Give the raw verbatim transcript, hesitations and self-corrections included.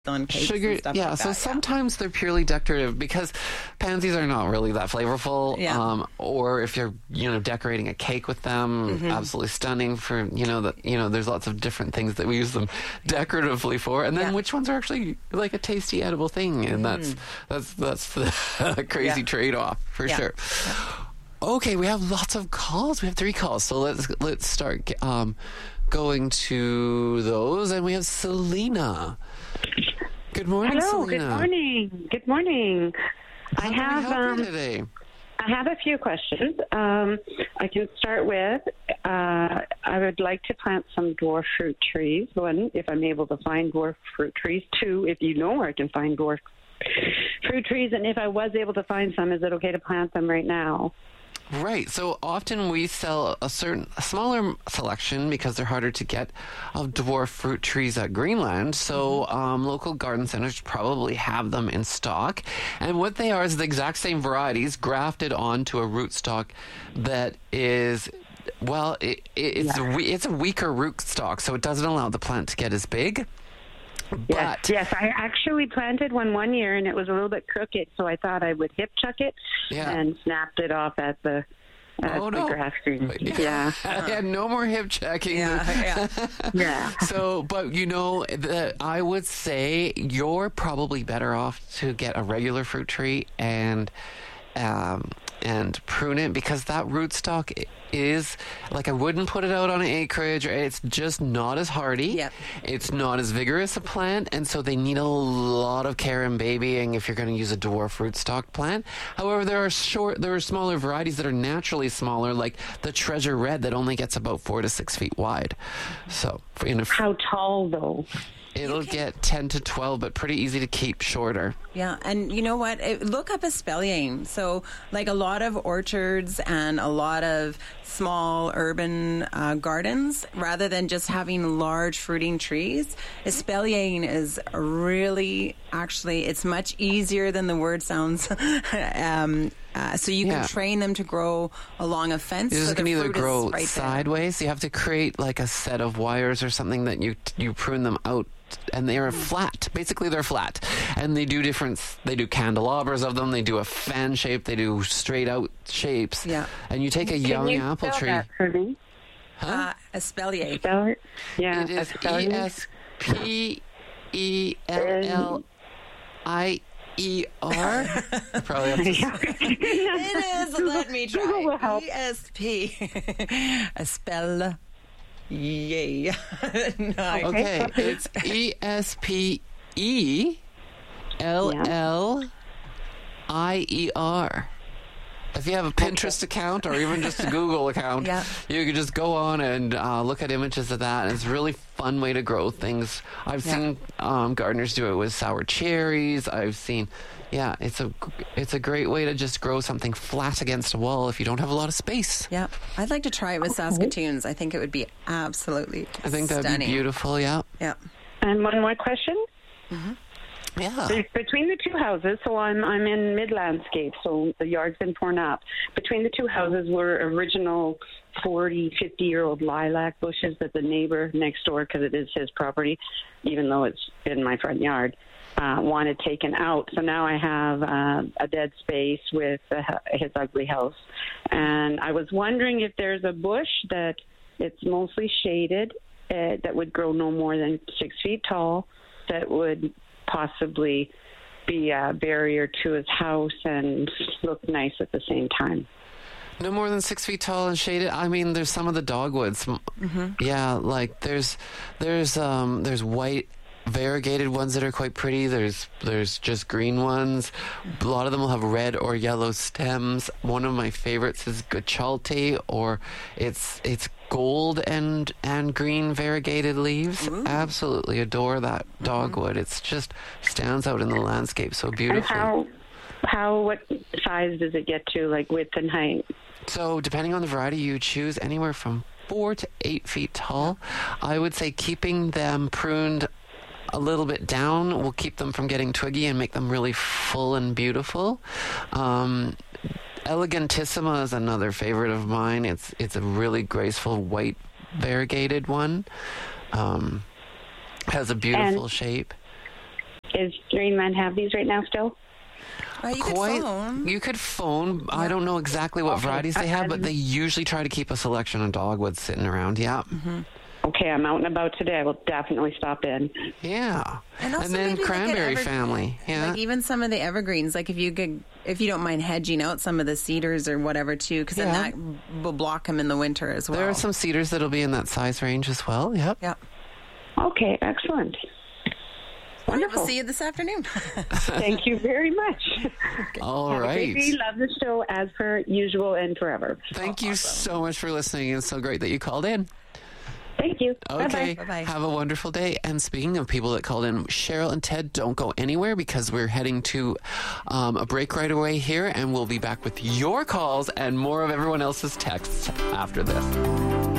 on cakes Sugar, and stuff yeah. like So that. sometimes they're purely decorative because pansies are not really that flavorful. Yeah. Um, or if you're, you know, decorating a cake with them, Mm-hmm. absolutely stunning. For you know that you know, there's lots of different things that we use them decoratively for, and then Yeah. which ones are actually like a tasty edible thing, and that's that's that's the crazy Yeah. trade-off for Yeah. sure. Okay, we have lots of calls. We have three calls, so let's let's start um, going to those, and we have Selena. Good morning, Hello, Selena. good morning. Good morning. How I can we have help you um, today? I have a few questions. Um, I can start with uh, I would like to plant some dwarf fruit trees. One, if I'm able to find dwarf fruit trees. Two, if you know where I can find dwarf fruit trees, and if I was able to find some, is it okay to plant them right now? Right. So often we sell a certain a smaller selection because they're harder to get of dwarf fruit trees at Greenland. So um, local garden centers probably have them in stock. And what they are is the exact same varieties grafted onto a rootstock that is. Well, it, it, it's a, we- it's a weaker rootstock, so it doesn't allow the plant to get as big. Yes, But yes. I actually planted one one year, and it was a little bit crooked, so I thought I would hip chuck it Yeah. and snapped it off at the at Oh, the no. grafting. Yeah, yeah, no more hip checking. Yeah, yeah. yeah. So, but you know, the, I would say you're probably better off to get a regular fruit tree and um, and prune it, because that rootstock is like, I wouldn't put it out on an acreage. It's just not as hardy. Yep. It's not as vigorous a plant, and so they need a lot of care and babying if you're going to use a dwarf rootstock plant. However, there are short, there are smaller varieties that are naturally smaller, like the Treasure Red, that only gets about four to six feet wide. So, in a, How tall though? it'll get ten to twelve, but pretty easy to keep shorter. Yeah, and you know what? It, look up espalier. So, like a lot of orchards and a lot of small urban uh, gardens, rather than just having large fruiting trees, espalier is really, actually, it's much easier than the word sounds. um, uh, so you Yeah. can train them to grow along a fence. It so just the can either fruit is grow right there. sideways. You have to create like a set of wires or something that you you prune them out, and they are flat. Basically, they're flat, and they do different. They do candelabras of them. They do a fan shape. They do straight out shapes. Yeah. And you take a Can young you apple spell tree. that for me? Uh, espalier. Spell it. Yeah, It is espalier. E S P E L L I E R. Probably have to Yeah. It is. Let me Google will try. help. E S P. A spell. Yay. No. Okay, it's E S P E L L I E R. If you have a Pinterest account or even just a Google account, Yeah. you can just go on and uh, look at images of that. And it's a really fun way to grow things. I've Yeah. seen um, gardeners do it with sour cherries. I've seen, yeah, it's a it's a great way to just grow something flat against a wall if you don't have a lot of space. Yeah, I'd like to try it with Saskatoons. I think it would be absolutely I think that'd stunning. be beautiful. Yeah, Yeah. And one more question. yeah. There's- Between the two houses, so I'm I'm in mid landscape, so the yard's been torn up. Between the two houses were original forty, fifty year old lilac bushes that the neighbor next door, because it is his property, even though it's in my front yard, uh, wanted taken out. So now I have uh, a dead space with uh, his ugly house. And I was wondering if there's a bush that it's mostly shaded, uh, that would grow no more than six feet tall, that would possibly be a barrier to his house and look nice at the same time. No more than six feet tall and shaded. I mean, there's some of the dogwoods. Mm-hmm. Yeah, like there's there's um there's white variegated ones that are quite pretty. There's there's just green ones. A lot of them will have red or yellow stems. One of my favorites is Gachalte, or it's it's gold and and green variegated leaves. Ooh. Absolutely adore that dogwood. It's just stands out in the landscape so And beautifully. how how what size does it get to, like width and height? So depending on the variety you choose, anywhere from four to eight feet tall. I would say keeping them pruned a little bit down will keep them from getting twiggy and make them really full and beautiful. Um, Elegantissima is another favorite of mine. It's it's a really graceful white variegated one. Um, has a beautiful And- shape. Is Greenland have these right now still? Uh, you could Quite, phone. you could phone. I don't know exactly what Okay. varieties they have, but Um, they usually try to keep a selection of dogwoods sitting around. Yeah. Okay, I'm out and about today. I will definitely stop in. Yeah. And also then maybe look at cranberry ever- family. Yeah. Like even some of the evergreens, like if you could, if you don't mind hedging out some of the cedars or whatever too, because Yeah. then that will block them in the winter as well. There are some cedars that'll be in that size range as well. Yep. Yeah. Okay, excellent. Wonderful. We'll see you this afternoon. Thank you very much. All Have a right. great day. Love the show as per usual and forever. Thank you so much for listening. It's so great that you called in. Thank you. Okay. Bye-bye. Bye-bye. Have a wonderful day. And speaking of people that called in, Cheryl and Ted, don't go anywhere because we're heading to um, a break right away here, and we'll be back with your calls and more of everyone else's texts after this.